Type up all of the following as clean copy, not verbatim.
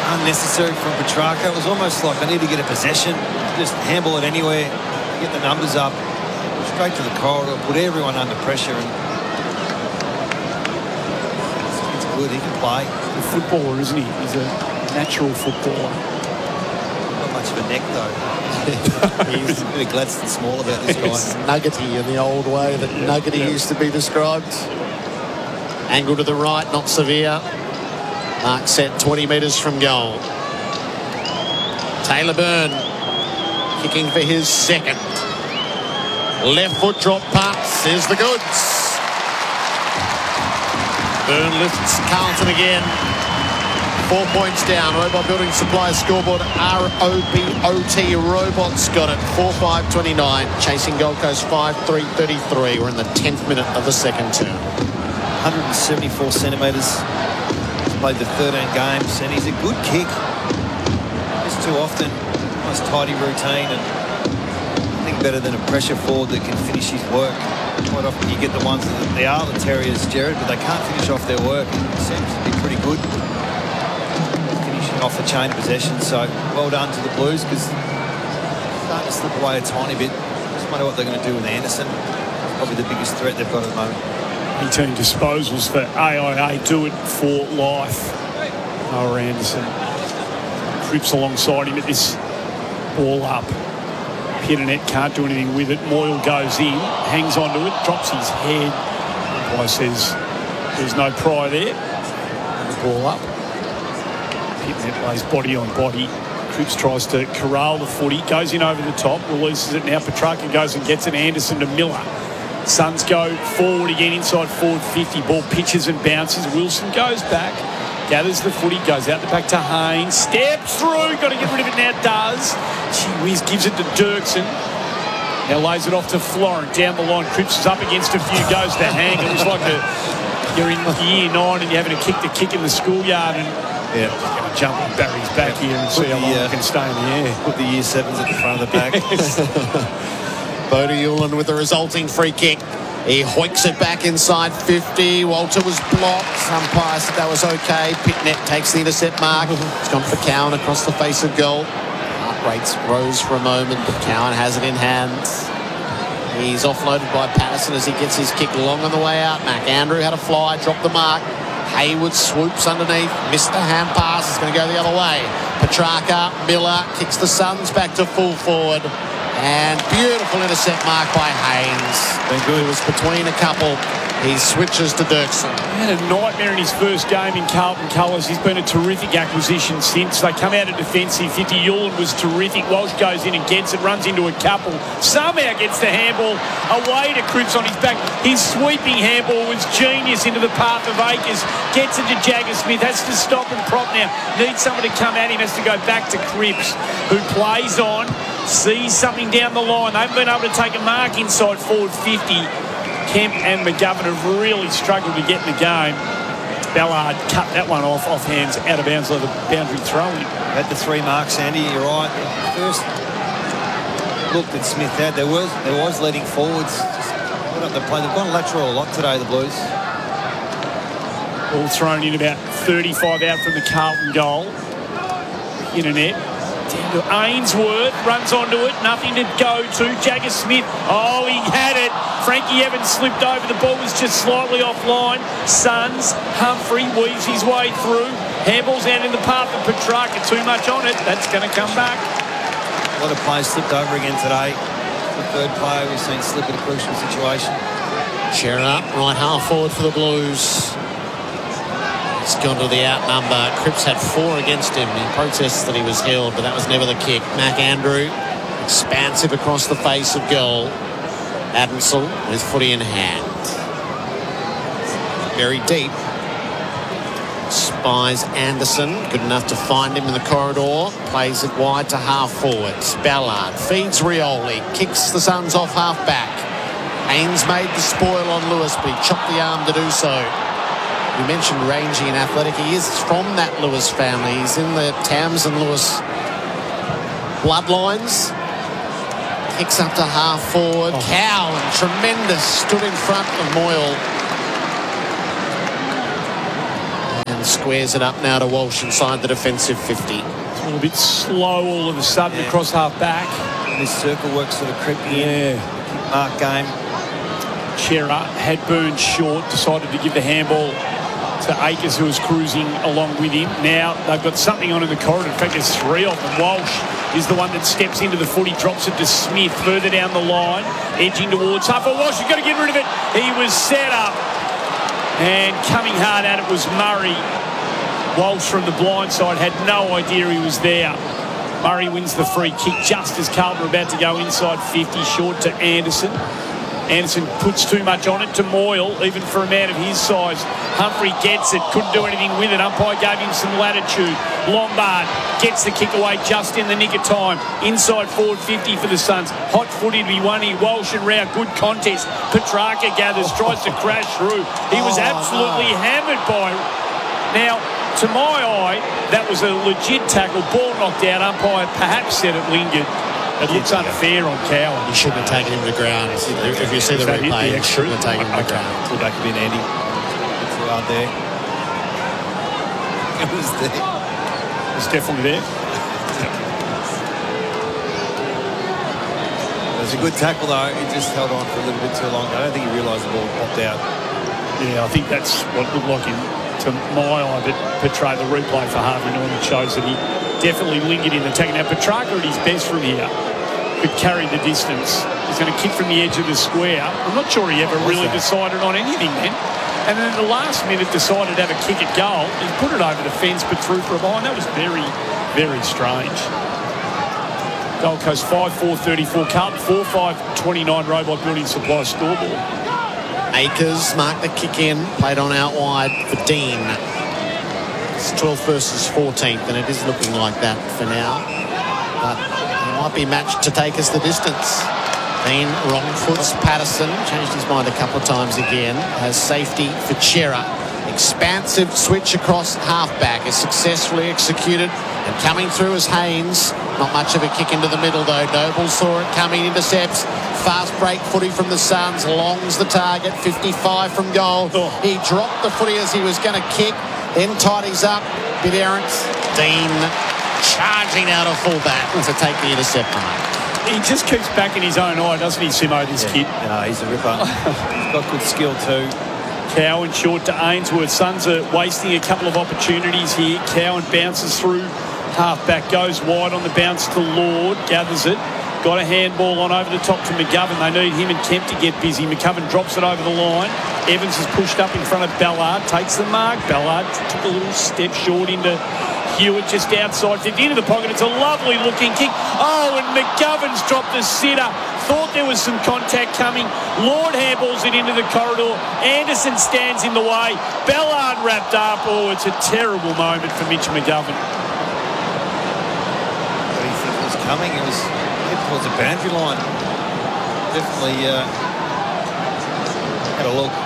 unnecessary from Petrarca. It was almost like I need to get a possession, just handball it anywhere, get the numbers up, straight to the corridor, put everyone under pressure. And it's good. He can play. He's a footballer, isn't he? He's a natural footballer. Not much of a neck though. He's a bit of Gladstone Small about this guy. It's nuggety in the old way that nuggety used to be described. Angle to the right, not severe. Mark set 20 metres from goal. Taylor Byrne kicking for his second. Left foot drop pass is the goods. Byrne lifts Carlton again. 4 points down. Robot Building Supply scoreboard. ROBOT. Robots got it. 4-5-29. Chasing Gold Coast 5-3-33. We're in the 10th minute of the second term. 174 centimetres. Played the 13 games, and he's a good kick. Just too often, nice tidy routine, and I think better than a pressure forward that can finish his work. Quite often you get the ones that they are the terriers, Jared, but they can't finish off their work. It seems to be pretty good finishing off the chain of possession. So well done to the Blues, because they're starting to slip away a tiny bit. Just wonder what they're going to do with Anderson. Probably the biggest threat they've got at the moment. 18 disposals for AIA. Do it for life. Noah Anderson trips alongside him at this ball up. Pitternet can't do anything with it. Moyle goes in, hangs onto it, drops his head. Umpire says there's no pry there. And the ball up. Pitternet lays body on body. Cripps tries to corral the footy, goes in over the top, releases it now. Petrarca goes and gets an Anderson to Miller. Suns go forward again inside forward 50. Ball pitches and bounces. Wilson goes back, gathers the footy, goes out the back to Haynes. Steps through, got to get rid of it now, does. Gee whiz, gives it to Dirksen. Now lays it off to Florent. Down the line, Cripps is up against a few, goes to hang. It was like you're in year 9 and you're having to kick the kick in the schoolyard, and yeah, going to jump on Barry's back here and see how long you can stay in the air. Put the year 7s at the front of the pack. Bodie Ulan with the resulting free kick. He hoiks it back inside 50. Walter was blocked. Umpire said that was okay. Pitnet takes the intercept mark. It's gone for Cowan across the face of goal. Heart rates rose for a moment, but Cowan has it in hand. He's offloaded by Patterson as he gets his kick long on the way out. McAndrew had a fly, dropped the mark. Hayward swoops underneath, missed the hand pass. It's going to go the other way. Petrarca, Miller kicks the Suns back to full forward. And beautiful intercept mark by Haynes. Been good. It was between a couple. He switches to Dirksen. He had a nightmare in his first game in Carlton colours. He's been a terrific acquisition since. They come out of defensive 50. Yulan was terrific. Walsh goes in and gets it, runs into a couple. Somehow gets the handball away to Cripps on his back. His sweeping handball was genius into the path of Akers. Gets it to Jagger Smith. Has to stop and prop now. Needs someone to come at him. Has to go back to Cripps, who plays on. Sees something down the line. They haven't been able to take a mark inside forward 50. Kemp and McGovern have really struggled to get in the game. Ballard cut that one off hands, out of bounds like the boundary throw-in. Had the 3 marks, Andy, you're right. First look that Smith had, there was leading forwards. Just put up the play. They've gone lateral a lot today, the Blues. All thrown in about 35 out from the Carlton goal. In a net. Down to Ainsworth, runs onto it, nothing to go to. Jagger Smith, oh, he had it. Frankie Evans slipped over, the ball was just slightly offline. Suns, Humphrey weaves his way through. Handball's out in the path of Petrarca, too much on it. That's going to come back. A lot of players slipped over again today. The third player we've seen slip in a crucial situation. Sharon up, right half forward for the Blues. He's gone to the outnumber. Cripps had 4 against him. He protests that he was held, but that was never the kick. McAndrew, expansive across the face of goal. Adamson with footy in hand. Very deep. Spies Anderson. Good enough to find him in the corridor. Plays it wide to half forwards. Ballard feeds Rioli. Kicks the Suns off half back. Haynes made the spoil on Lewis, but he chopped the arm to do so. You mentioned rangy and athletic. He is from that Lewis family. He's in the Tams and Lewis bloodlines. Kicks up to half forward. Cowan, tremendous, stood in front of Moyle. And and squares it up now to Walsh inside the defensive 50. It's a little bit slow all of a sudden across half back. And this circle work sort of creeping in. Mark game. Chera had burned short, decided to give the handball to Akers, who was cruising along with him. Now they've got something on in the corridor. In fact, there's three of them. Walsh is the one that steps into the footy, drops it to Smith further down the line, edging towards half. Walsh has got to get rid of it. He was set up, and coming hard at it was Murray. Walsh from the blind side had no idea he was there. Murray wins the free kick just as Carlton are about to go inside 50, short to Anderson. Anderson puts too much on it to Moyle, even for a man of his size. Humphrey gets it, couldn't do anything with it. Umpire gave him some latitude. Lombard gets the kick away just in the nick of time. Inside forward 50 for the Suns. Hot footy to be won here. Walsh and Rao, good contest. Petrarca gathers, tries to crash through. He was absolutely hammered by... Now, to my eye, that was a legit tackle. Ball knocked out. Umpire perhaps said it lingered. It looks unfair on Cowan. He shouldn't have taken him to ground. If you see the replay, he shouldn't have taken him to ground. Pull back a bit, Andy. It's too hard there. It was there. It was definitely there. It was a good tackle, though. He just held on for a little bit too long. I don't think he realised the ball popped out. Yeah, I think that's what it looked like to my eye, but Petrarca, the replay for Harvey Norman shows that he definitely lingered in the tackle. Now, Petrarca at his best from here could carry the distance. He's going to kick from the edge of the square. I'm not sure he ever really decided on anything then. And then at the last minute decided to have a kick at goal. He put it over the fence but threw for a behind. That was very, very strange. Gold Coast 5-4-34. Carlton 4-5-29 Robot Building Supply scoreboard. Akers marked the kick in, played on out wide for Dean. It's 12th versus 14th, and it is looking like that for now. But he might be matched to take us the distance. Dean wrong foots Patterson, changed his mind a couple of times again. Has safety for Chera. Expansive switch across halfback is successfully executed, and coming through is Haynes. Not much of a kick into the middle though. Noble saw it coming, intercepts. Fast break footy from the Suns, longs the target, 55 from goal. He dropped the footy as he was going to kick, then tidies up, bit errant. Dean charging out of fullback to take the intercept mark. He just keeps back in his own eye, doesn't he, Simo, this kid? No, he's a ripper. He's got good skill too. Cowan short to Ainsworth. Suns are wasting a couple of opportunities here. Cowan bounces through. Halfback goes wide on the bounce to Lord. Gathers it. Got a handball on over the top to McGovern. They need him and Kemp to get busy. McGovern drops it over the line. Evans is pushed up in front of Ballard. Takes the mark. Ballard took a little step short into Hewitt just outside 50. Into the pocket. It's a lovely looking kick. Oh, and McGovern's dropped the sitter. Thought there was some contact coming. Lord handballs it into the corridor. Anderson stands in the way. Ballard wrapped up. Oh, it's a terrible moment for Mitch McGovern. What do you think was coming? It was towards the boundary line. Definitely had a look.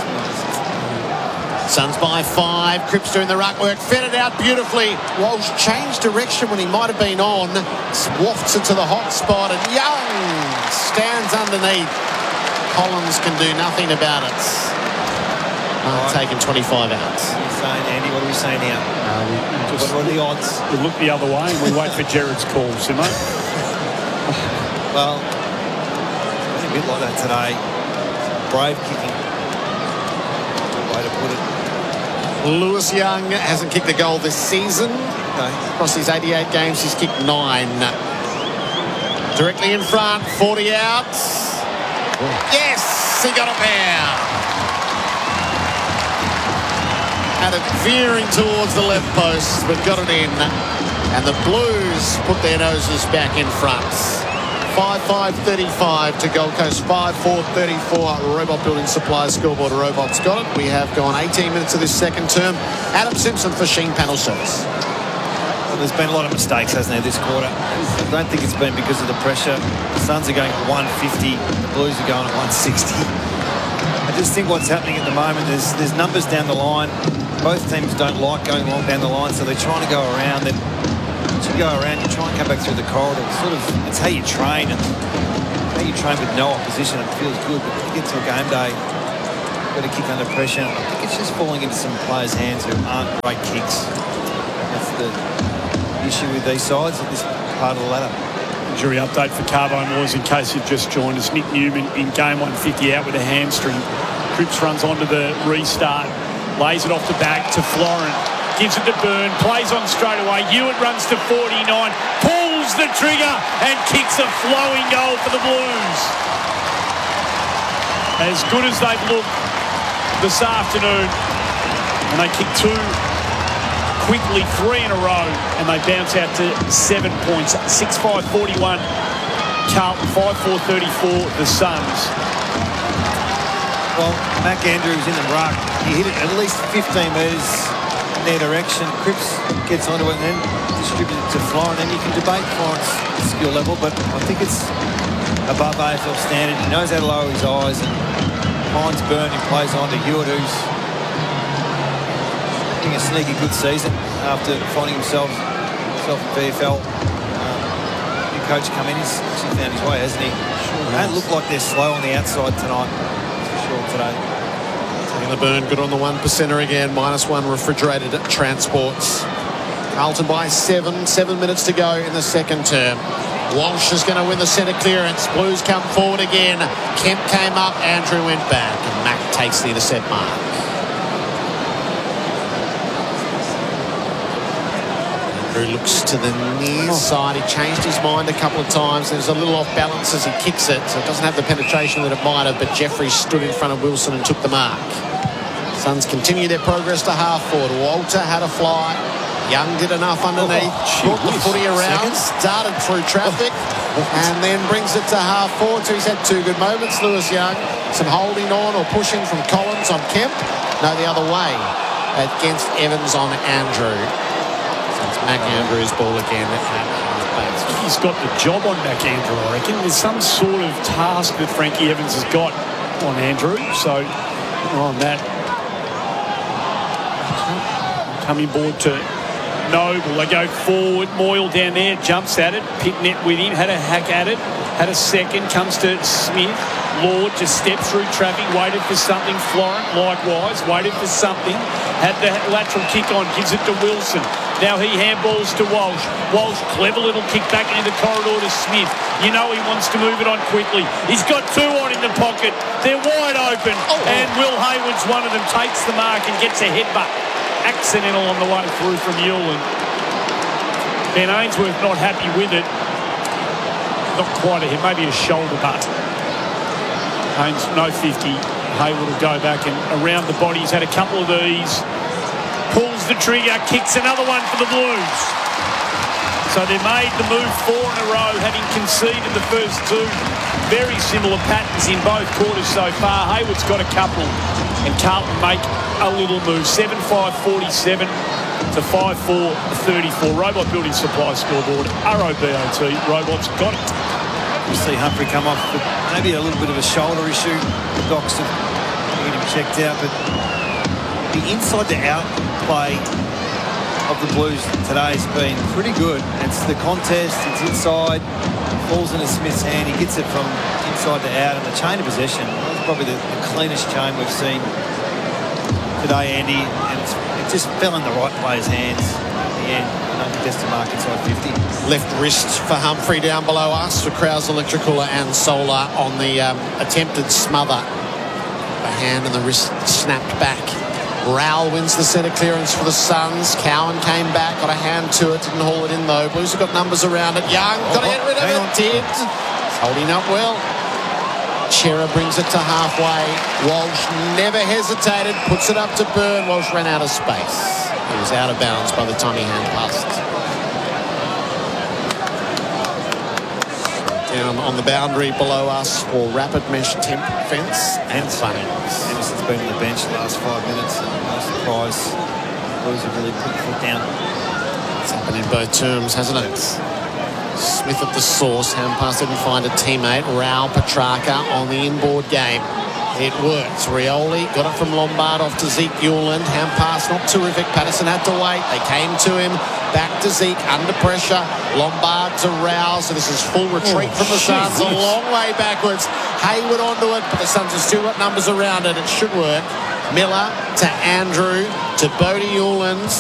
Suns by 5. Cripps doing the ruck work. Fed it out beautifully. Walsh changed direction when he might have been on. Wafts it to the hot spot, and Young stands underneath. Collins can do nothing about it. Taken 25 out. What are you saying, Andy? What are we saying here? What are the odds? We look the other way and we wait for Jared's call, Simo. Well, it's a bit like that today. Brave kicking. Way to put it. Lewis Young hasn't kicked a goal this season. Okay. Across his 88 games, he's kicked 9. Directly in front, 40 out. Yes, he got it there. Had it veering towards the left post, but got it in. And the Blues put their noses back in front. 5-5-35 to Gold Coast. 5-4-34. Robot Building Supply scoreboard. Robots got it. We have gone 18 minutes of this second term. Adam Simpson for Sheen Panel Service. Well, there's been a lot of mistakes, hasn't there, this quarter? I don't think it's been because of the pressure. The Suns are going at 150. The Blues are going at 160. I just think what's happening at the moment, there's numbers down the line. Both teams don't like going long down the line, so they're trying to go around. Then once you go around, you try and come back through the corridor. It's how you train, and how you train with no opposition. It feels good, but when you get to a game day, got to kick under pressure. I think it's just falling into some players' hands who aren't great kicks. That's the issue with these sides at this part of the ladder. Injury update for Carbo Moyes in case you've just joined us. Nick Newman in game 150 out with a hamstring. Cripps runs onto the restart, lays it off the back to Florent, gives it to Byrne, plays on straight away. Hewitt runs to 49, pulls the trigger and kicks a flowing goal for the Blues. As good as they've looked this afternoon, and they kick two, quickly 3 in a row, and they bounce out to 7 points. 6-5-41 Carlton, 5-4-34 the Suns. Well, Mac Andrews in the ruck. He hit it at least 15 metres in their direction. Cripps gets onto it and then distributes it to Florent. And you can debate Florent's skill level, but I think it's above AFL standard. He knows how to lower his eyes and finds Byrne, who plays on to Hewitt, who's having a sneaky good season after finding himself in VFL. New coach come in, he's actually found his way, hasn't he? Sure. They don't look like they're slow on the outside tonight. Today. Taking the Byrne, good on the 1%er again. -1 refrigerated transports. Carlton by 7 minutes to go in the second term. Walsh is going to win the centre clearance. Blues come forward again. Kemp came up, Andrew went back, and Mack takes the intercept mark. Andrew looks to the near side. He changed his mind a couple of times. There's a little off balance as he kicks it, so it doesn't have the penetration that it might have, but Jeffrey stood in front of Wilson and took the mark. Suns continue their progress to half forward. Walter had a fly. Young did enough underneath. Brought the footy around, started through traffic, and then brings it to half forward. So he's had 2 good moments, Lewis Young. Some holding on or pushing from Collins on Kemp. No, the other way against Evans on Andrew. It's Mac Andrews' ball again. He's got the job on Mac Andrew, I reckon. There's some sort of task that Frankie Evans has got on Andrew. So on that, coming board to Noble. They go forward. Moyle down there, jumps at it. Pitnet with him, had a hack at it. Had a second, comes to Smith. Lord just stepped through traffic, waited for something. Florent likewise, waited for something. Had the lateral kick on, gives it to Wilson. Now he handballs to Walsh. Walsh, clever little kick back into the corridor to Smith. You know he wants to move it on quickly. He's got 2 on in the pocket. They're wide open. And Will Hayward's one of them, takes the mark and gets a headbutt. Accidental on the way through from Newland. Ben Ainsworth not happy with it. Not quite a hit, maybe a shoulder butt. Haynes, no 50. Hayward will go back and around the body. He's had a couple of these. Pulls the trigger, kicks another one for the Blues. So they made the move 4 in a row, having conceded the first 2. Very similar patterns in both quarters so far. Hayward's got a couple, and Carlton make a little move. 7-5-47 to 5-4-34. Robot Building Supply scoreboard. ROBOT. Robots got it. You see Humphrey come off with maybe a little bit of a shoulder issue. The Docs have get him checked out, but the inside to out play of the Blues today has been pretty good. It's the contest, it's inside, falls into Smith's hand, he gets it from inside to out, and the chain of possession is probably the cleanest chain we've seen today, Andy, and it just fell in the right player's hands in the end. Contested mark inside 50. Left wrist for Humphrey down below us for Krause Electrical and Solar on the attempted smother. The hand and the wrist snapped back. Rowell wins the centre clearance for the Suns. Cowan came back, got a hand to it, didn't haul it in though. Blues have got numbers around it. Young, got to get rid of it. Did. Holding up well. Chera brings it to halfway. Walsh never hesitated, puts it up to Byrne. Walsh ran out of space. He was out of bounds by the time he hand passed. Down on the boundary below us for Rapid Mesh Temp Fence and Bunnings. Anderson's been on the bench the last 5 minutes. No surprise. Blues have really put the foot down. It's happened in both terms, hasn't it? Smith at the source. Hand pass didn't find a teammate. Rao Petrarca on the inboard game. It worked. Rioli got it from Lombard off to Zeke Hewland. Hand pass, not terrific. Patterson had to wait. They came to him. Back to Zeke, under pressure. Lombard to Rouse. So this is full retreat from the Suns. A long way backwards. Hayward onto it, but the Suns have still got numbers around it. It should work. Miller to Andrew to Bodie Hewland.